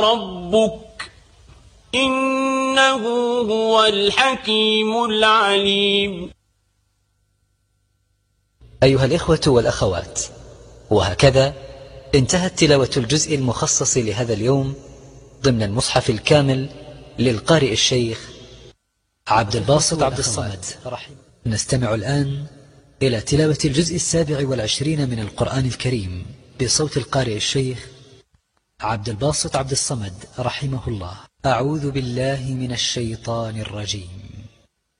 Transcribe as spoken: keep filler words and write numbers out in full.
ربك إنه هو الحكيم العليم. أيها الإخوة والأخوات، وهكذا انتهت تلاوة الجزء المخصص لهذا اليوم ضمن المصحف الكامل للقارئ الشيخ عبد الباسط عبد الصمد. نستمع الآن إلى تلاوة الجزء السابع والعشرين من القرآن الكريم بصوت القارئ الشيخ عبد الباسط عبد الصمد رحمه الله. أعوذ بالله من الشيطان الرجيم.